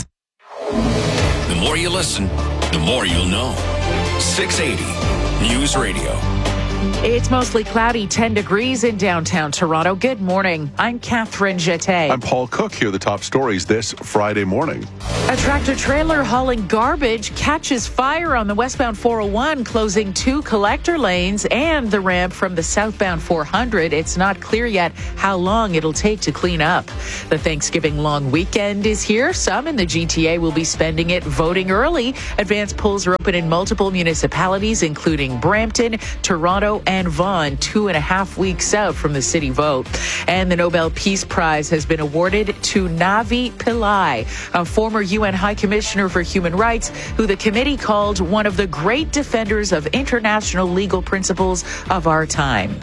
The more you listen, the more you'll know. six eighty News Radio. It's mostly cloudy, ten degrees in downtown Toronto. Good morning. I'm Catherine Jeté. I'm Paul Cook. Here are the top stories this Friday morning. A tractor-trailer hauling garbage catches fire on the westbound four oh one, closing two collector lanes and the ramp from the southbound four hundred. It's not clear yet how long it'll take to clean up. The Thanksgiving long weekend is here. Some in the G T A will be spending it voting early. Advance polls are open in multiple municipalities, including Brampton, Toronto, and Vaughan, two and a half weeks out from the city vote. And the Nobel Peace Prize has been awarded to Navi Pillai, a former U N High Commissioner for Human Rights, who the committee called one of the great defenders of international legal principles of our time.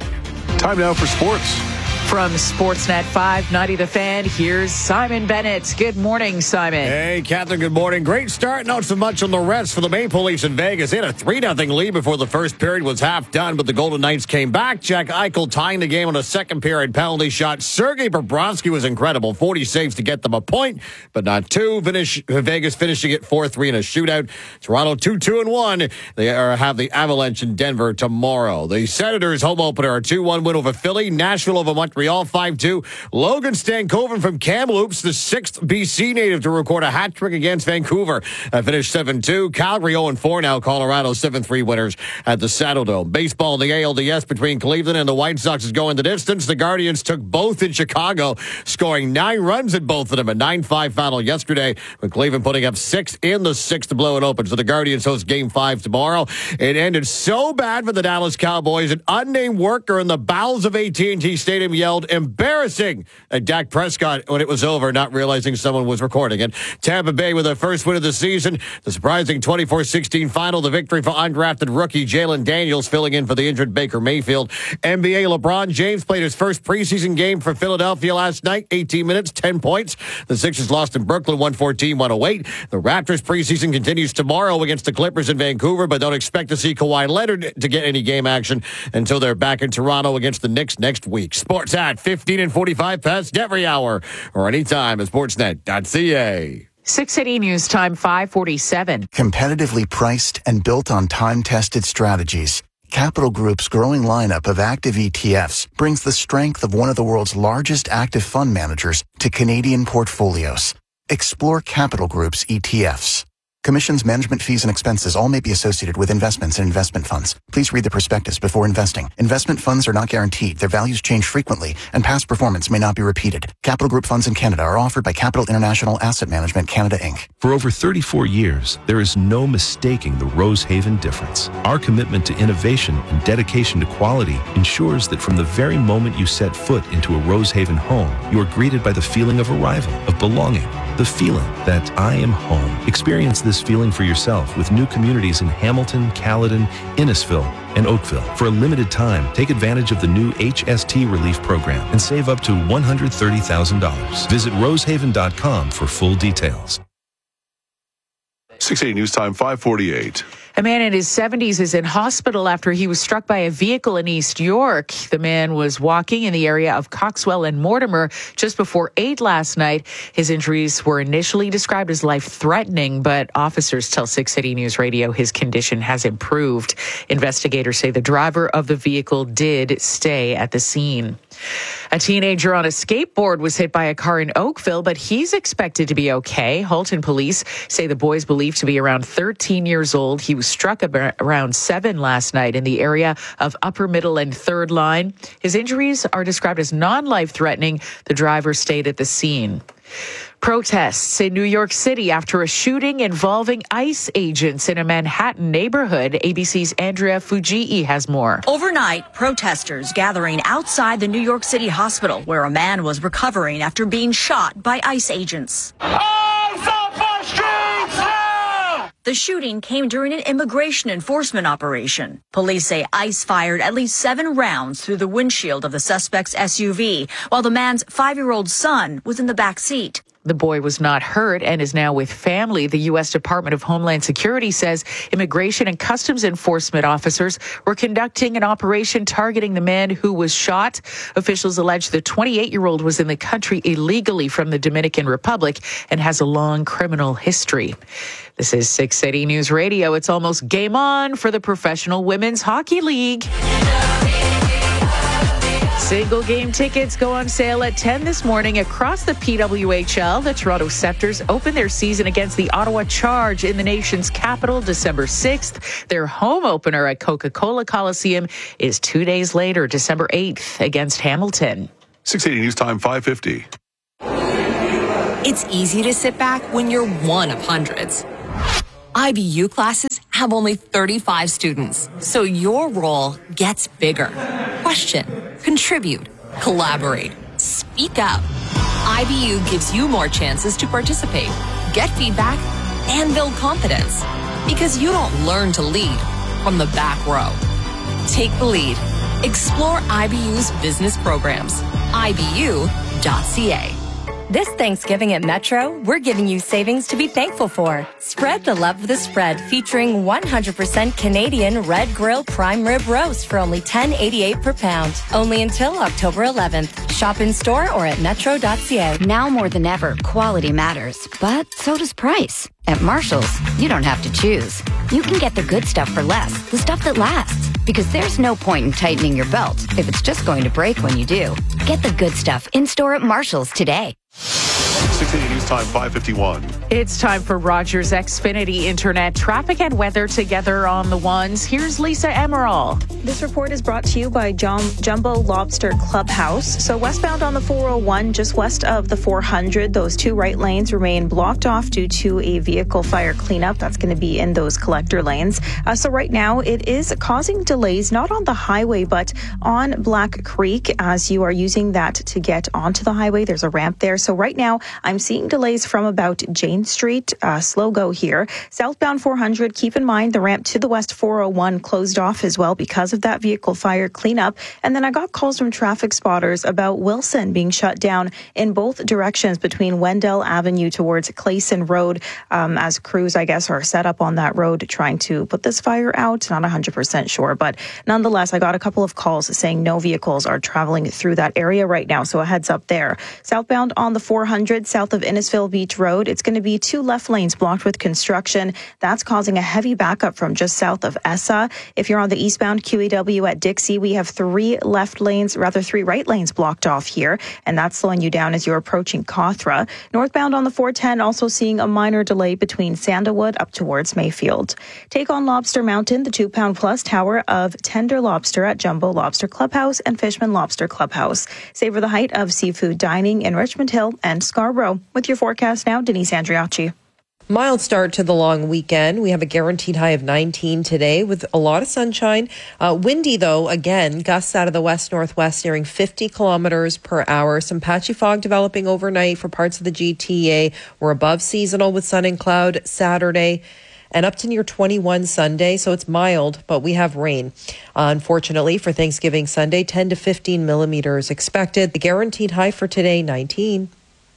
Time now for sports. From Sportsnet five ninety The Fan, here's Simon Bennett. Good morning, Simon. Hey, Catherine, good morning. Great start, not so much on the rest for the Maple Leafs in Vegas. They had a three nothing lead before the first period was half done, but the Golden Knights came back. Jack Eichel tying the game on a second period penalty shot. Sergei Bobrovsky was incredible. forty saves to get them a point, but not two. Finish, Vegas finishing it four three in a shootout. Toronto two two and one. They are, have the Avalanche in Denver tomorrow. The Senators home opener, a two one win over Philly. Nashville over Montreal. Montreal five two. Logan Stankoven from Kamloops, the sixth B C native to record a hat trick against Vancouver. Uh, finished seven two. Calgary oh and four now. Colorado seven three winners at the Saddle Dome. Baseball in the A L D S between Cleveland and the White Sox is going the distance. The Guardians took both in Chicago, scoring nine runs at both of them. A nine five final yesterday, with Cleveland putting up six in the sixth to blow it open. So the Guardians host game five tomorrow. It ended so bad for the Dallas Cowboys. An unnamed worker in the bowels of A T and T Stadium yelled, "Embarrassing!" at Dak Prescott when it was over, not realizing someone was recording it. Tampa Bay with their first win of the season. The surprising twenty-four sixteen final. The victory for undrafted rookie Jalen Daniels, filling in for the injured Baker Mayfield. N B A LeBron James played his first preseason game for Philadelphia last night. eighteen minutes, ten points. The Sixers lost in Brooklyn, one fourteen, one oh eight. The Raptors preseason continues tomorrow against the Clippers in Vancouver, but don't expect to see Kawhi Leonard to get any game action until they're back in Toronto against the Knicks next week. Sports at fifteen and forty-five past every hour or anytime at sportsnet dot c a. six eighty News Time, five forty-seven. Competitively priced and built on time-tested strategies, Capital Group's growing lineup of active E T Fs brings the strength of one of the world's largest active fund managers to Canadian portfolios. Explore Capital Group's E T Fs. Commissions, management fees, and expenses all may be associated with investments and investment funds. Please read the prospectus before investing. Investment funds are not guaranteed. Their values change frequently, and past performance may not be repeated. Capital Group funds in Canada are offered by Capital International Asset Management Canada, Incorporated. For over thirty-four years, there is no mistaking the Rosehaven difference. Our commitment to innovation and dedication to quality ensures that from the very moment you set foot into a Rosehaven home, you are greeted by the feeling of arrival, of belonging, the feeling that I am home. Experience this feeling for yourself with new communities in Hamilton, Caledon, Innisfil, and Oakville. For a limited time, take advantage of the new H S T relief program and save up to one hundred thirty thousand dollars. Visit rosehaven dot com for full details. six eighty News Time, five forty-eight. A man in his seventies is in hospital after he was struck by a vehicle in East York. The man was walking in the area of Coxwell and Mortimer just before eight last night. His injuries were initially described as life-threatening, but officers tell six eighty News Radio his condition has improved. Investigators say the driver of the vehicle did stay at the scene. A teenager on a skateboard was hit by a car in Oakville, but he's expected to be okay. Halton police say the boy is believed to be around thirteen years old. He was struck around seven last night in the area of Upper Middle and Third Line. His injuries are described as non-life-threatening. The driver stayed at the scene. Protests in New York City after a shooting involving ICE agents in a Manhattan neighborhood. A B C's Andrea Fujii has more. Overnight, protesters gathering outside the New York City hospital where a man was recovering after being shot by ICE agents. The shooting came during an immigration enforcement operation. Police say ICE fired at least seven rounds through the windshield of the suspect's S U V, while the man's five-year-old son was in the back seat. The boy was not hurt and is now with family. The U S Department of Homeland Security says immigration and customs enforcement officers were conducting an operation targeting the man who was shot. Officials allege the twenty-eight-year-old was in the country illegally from the Dominican Republic and has a long criminal history. This is six eighty News Radio. It's almost game on for the Professional Women's Hockey League. Single game tickets go on sale at ten this morning across the P W H L. The Toronto Scepters open their season against the Ottawa Charge in the nation's capital December sixth. Their home opener at Coca-Cola Coliseum is two days later, December eighth, against Hamilton. six eighty News Time, five fifty. It's easy to sit back when you're one of hundreds. I B U classes have only thirty-five students, so your role gets bigger. Question, contribute, collaborate, speak up. I B U gives you more chances to participate, get feedback, and build confidence. Because you don't learn to lead from the back row. Take the lead. Explore I B U's business programs. I B U dot C A. This Thanksgiving at Metro, we're giving you savings to be thankful for. Spread the love of the spread, featuring one hundred percent Canadian Red Grill Prime Rib Roast for only ten eighty-eight per pound. Only until October eleventh. Shop in store or at metro dot c a. Now more than ever, quality matters, but so does price. At Marshall's, you don't have to choose. You can get the good stuff for less, the stuff that lasts. Because there's no point in tightening your belt if it's just going to break when you do. Get the good stuff in store at Marshall's today. six eighty News Time, five fifty-one. It's time for Rogers Xfinity Internet traffic and weather together on the ones. Here's Lisa Emerald. This report is brought to you by Jum- Jumbo Lobster Clubhouse. So westbound on the four oh one, just west of the four hundred, those two right lanes remain blocked off due to a vehicle fire cleanup. That's going to be in those collector lanes. Uh, so right now it is causing delays, not on the highway, but on Black Creek as you are using that to get onto the highway. There's a ramp there. So right now I'm seeing delays from about Jane Street. Uh, slow go here. Southbound four hundred, keep in mind the ramp to the west four oh one closed off as well because of that vehicle fire cleanup. And then I got calls from traffic spotters about Wilson being shut down in both directions between Wendell Avenue towards Clayson Road um, as crews, I guess, are set up on that road trying to put this fire out. Not one hundred percent sure, but nonetheless, I got a couple of calls saying no vehicles are traveling through that area right now. So a heads up there. Southbound on the four hundred, south of Innisfil Beach Road, it's going to be two left lanes blocked with construction. That's causing a heavy backup from just south of E S A. If you're on the eastbound Q E W at Dixie, we have three left lanes, rather three right lanes blocked off here, and that's slowing you down as you're approaching Cawthra. Northbound on the four ten, also seeing a minor delay between Sandalwood up towards Mayfield. Take on Lobster Mountain, the two-pound plus tower of tender lobster at Jumbo Lobster Clubhouse and Fishman Lobster Clubhouse. Savor the height of seafood dining in Richmond Hill and Scarborough. With your forecast now, Denise Andriacci. Mild start to the long weekend. We have a guaranteed high of nineteen today with a lot of sunshine. Uh, windy, though, again, gusts out of the west-northwest nearing fifty kilometers per hour. Some patchy fog developing overnight for parts of the G T A. We're above seasonal with sun and cloud Saturday and up to near twenty-one Sunday, so it's mild, but we have rain. Uh, unfortunately, for Thanksgiving Sunday, ten to fifteen millimeters expected. The guaranteed high for today, nineteen.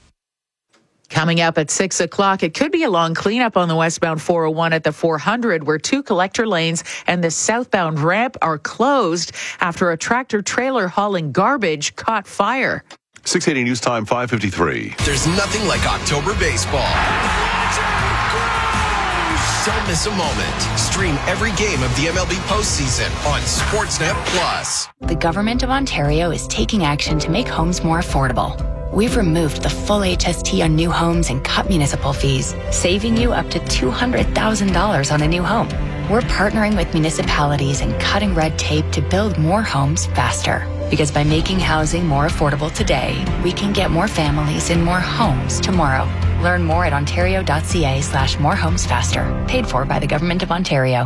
Coming up at six o'clock, it could be a long cleanup on the westbound four oh one at the four hundred, where two collector lanes and the southbound ramp are closed after a tractor trailer hauling garbage caught fire. six eighty News Time, five fifty-three. There's nothing like October baseball. don't miss a moment. Stream every game of the M L B postseason on Sportsnet Plus. The Government of Ontario is taking action to make homes more affordable. We've removed the full H S T on new homes and cut municipal fees, saving you up to two hundred thousand dollars on a new home. We're partnering with municipalities and cutting red tape to build more homes faster. Because by making housing more affordable today, we can get more families in more homes tomorrow. Learn more at ontario.ca slash more homes faster. Paid for by the Government of Ontario.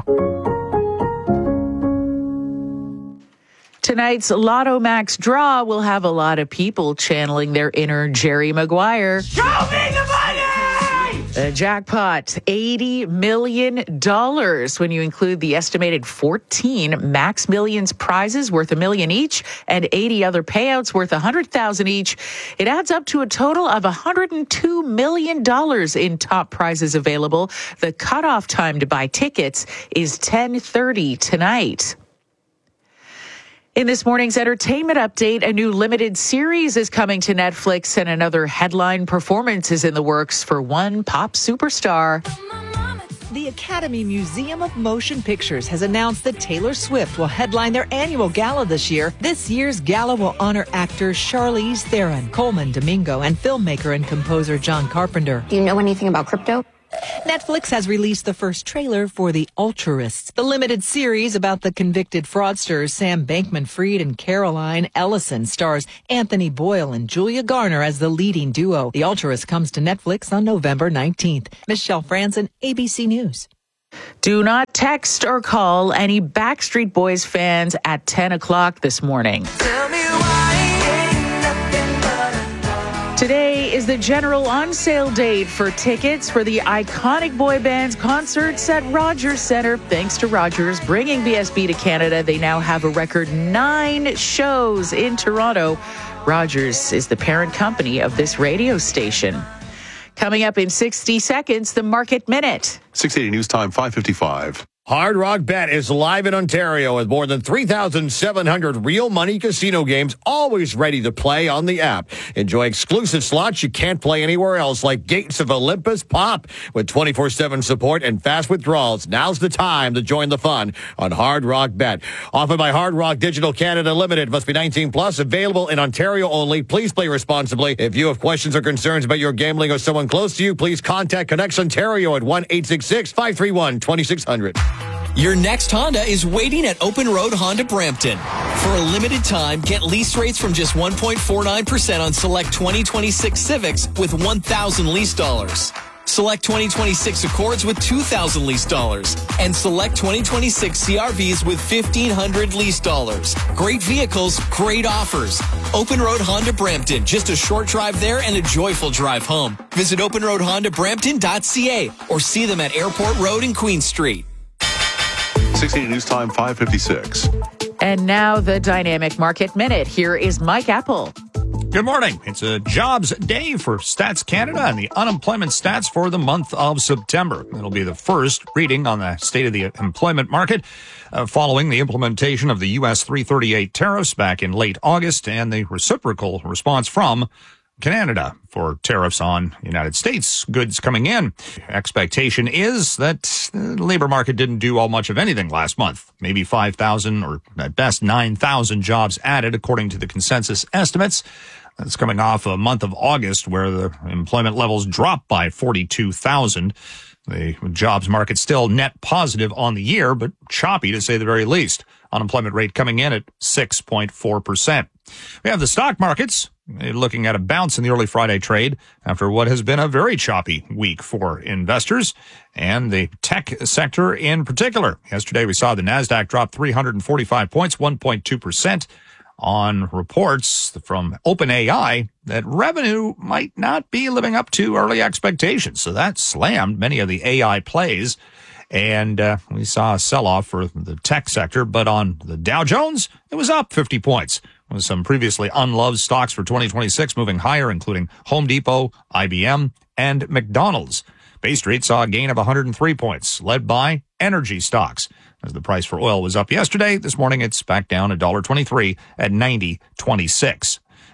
Tonight's Lotto Max draw will have a lot of people channeling their inner Jerry Maguire. Show me the money! The jackpot, eighty million dollars when you include the estimated fourteen Max Millions prizes worth a million each and eighty other payouts worth one hundred thousand dollars each. It adds up to a total of one hundred two million dollars in top prizes available. The cutoff time to buy tickets is ten thirty tonight. In this morning's entertainment update, a new limited series is coming to Netflix, and another headline performance is in the works for one pop superstar. The Academy Museum of Motion Pictures has announced that Taylor Swift will headline their annual gala this year. This year's gala will honor actors Charlize Theron, Coleman Domingo, and filmmaker and composer John Carpenter. Do you know anything about crypto? Netflix has released the first trailer for The Altruists, the limited series about the convicted fraudsters Sam Bankman-Fried and Caroline Ellison. Stars Anthony Boyle and Julia Garner as the leading duo. The Altruists comes to Netflix on November nineteenth. Michelle Franzen, A B C News. Do not text or call any Backstreet Boys fans at ten o'clock this morning. Tell me why ain't nothing but a... Today is the general on-sale date for tickets for the iconic boy band's concerts at Rogers Centre. Thanks to Rogers bringing B S B to Canada, they now have a record nine shows in Toronto. Rogers is the parent company of this radio station. Coming up in sixty seconds, the Market Minute. six eighty News Time, five fifty-five. Hard Rock Bet is live in Ontario with more than three thousand seven hundred real money casino games always ready to play on the app. Enjoy exclusive slots you can't play anywhere else, like Gates of Olympus Pop with twenty-four seven support and fast withdrawals. Now's the time to join the fun on Hard Rock Bet. Offered by Hard Rock Digital Canada Limited. Must be nineteen plus. Available in Ontario only. Please play responsibly. If you have questions or concerns about your gambling or someone close to you, please contact Connects Ontario at one eight six six, five three one, two six zero zero. Your next Honda is waiting at Open Road Honda Brampton. For a limited time, get lease rates from just one point four nine percent on select twenty twenty-six Civics with one thousand lease dollars. Select twenty twenty-six Accords with two thousand lease dollars. And select twenty twenty-six C R Vs with fifteen hundred lease dollars. Great vehicles, great offers. Open Road Honda Brampton. Just a short drive there and a joyful drive home. Visit open road honda brampton dot c a or see them at Airport Road and Queen Street. six eighty News Time, five fifty-six. And now the Dynamic Market Minute. Here is Mike Apple. Good morning. It's a jobs day for Stats Canada and the unemployment stats for the month of September. It'll be the first reading on the state of the employment market uh, following the implementation of the U S three thirty-eight tariffs back in late August and the reciprocal response from Canada for tariffs on United States goods coming in. Expectation is that the labor market didn't do all much of anything last month. Maybe five thousand or at best nine thousand jobs added according to the consensus estimates. That's coming off a month of August where the employment levels dropped by forty-two thousand. The jobs market still net positive on the year, but choppy to say the very least. Unemployment rate coming in at six point four percent. We have the stock markets looking at a bounce in the early Friday trade after what has been a very choppy week for investors and the tech sector in particular. Yesterday, we saw the NASDAQ drop three hundred forty-five points, one point two percent, on reports from OpenAI that revenue might not be living up to early expectations. So that slammed many of the A I plays. And uh, we saw a sell-off for the tech sector, but on the Dow Jones, it was up fifty points, with some previously unloved stocks for twenty twenty-six moving higher, including Home Depot, I B M, and McDonald's. Bay Street saw a gain of one hundred three points, led by energy stocks. As the price for oil was up yesterday, this morning it's back down one dollar twenty-three at ninety twenty-six.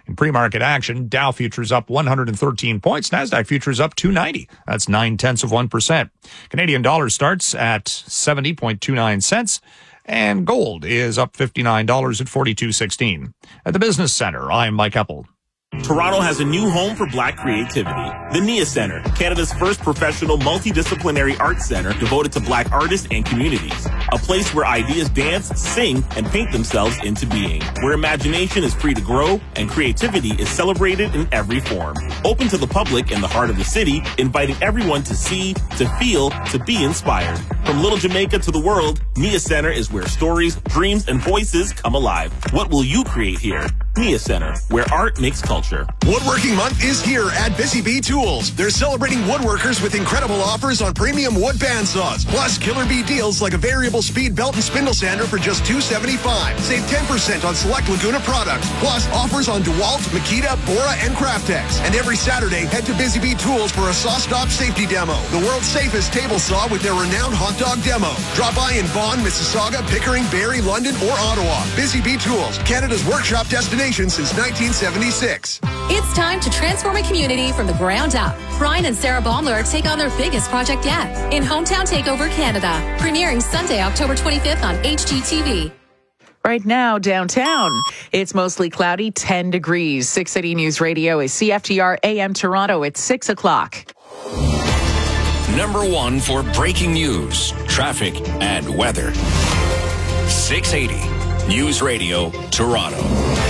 In pre-market action, Dow futures up one hundred thirteen points. NASDAQ futures up two ninety. That's nine tenths of one percent. Canadian dollar starts at seventy point two nine cents. And gold is up fifty-nine dollars at forty-two sixteen. At the Business Center, I'm Mike Eppel. Toronto has a new home for Black creativity. The Nia Center, Canada's first professional multidisciplinary arts center devoted to Black artists and communities. A place where ideas dance, sing, and paint themselves into being. Where imagination is free to grow and creativity is celebrated in every form. Open to the public in the heart of the city, inviting everyone to see, to feel, to be inspired. From Little Jamaica to the world, Nia Center is where stories, dreams, and voices come alive. What will you create here? Nia Center, where art makes culture. Woodworking Month is here at Busy Bee Tools. They're celebrating woodworkers with incredible offers on premium wood bandsaws, plus killer bee deals like a variable speed belt and spindle sander for just two seventy-five. Save ten percent on select Laguna products, plus offers on DeWalt, Makita, Bora, and Craftex. And every Saturday, head to Busy Bee Tools for a Saw Stop safety demo, the world's safest table saw with their renowned hot dog demo. Drop by in Vaughan, Mississauga, Pickering, Barrie, London, or Ottawa. Busy Bee Tools, Canada's workshop destination since nineteen seventy-six. It's time to transform a community from the ground up. Brian and Sarah Baumler take on their biggest project yet in Hometown Takeover Canada, premiering Sunday, October twenty-fifth on H G T V. Right now, downtown, it's mostly cloudy, ten degrees. six eighty News Radio is C F T R A M Toronto at six o'clock. Number one for breaking news, traffic, and weather. six eighty News Radio, Toronto.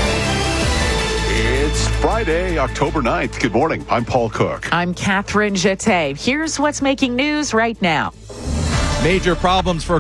It's Friday, October ninth. Good morning. I'm Paul Cook. I'm Catherine Jeté. Here's what's making news right now. Major problems for